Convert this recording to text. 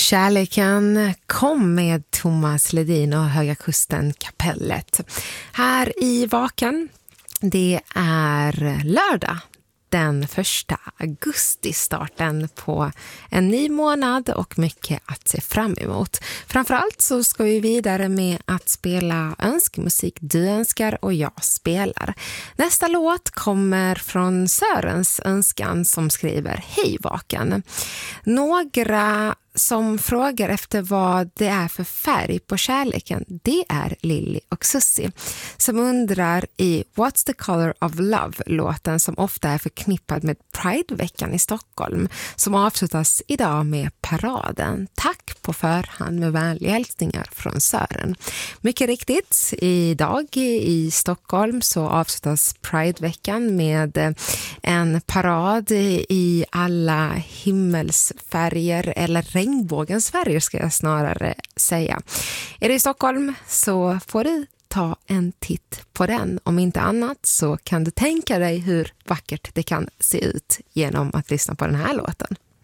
Kärleken kom med Thomas Ledin och Höga Kusten kapellet. Här i Vaken, det är lördag. Den 1 augusti, starten på en ny månad och mycket att se fram emot. Framförallt så ska vi vidare med att spela önskemusik. Du önskar och jag spelar. Nästa låt kommer från Sörens önskan som skriver: Hej Vaken. Några som frågar efter vad det är för färg på kärleken, det är Lilly och Susie som undrar i What's the Color of Love-låten som ofta är förknippad med Pride-veckan i Stockholm som avslutas idag med paraden. Tack på förhand med vänliga hälsningar från Sören. Mycket riktigt, idag i Stockholm så avslutas Pride-veckan med en parad i alla himmelsfärger eller regnbågens färger ska jag snarare säga. Är det i Stockholm så får du ta en titt på den. Om inte annat så kan du tänka dig hur vackert det kan se ut genom att lyssna på den här låten.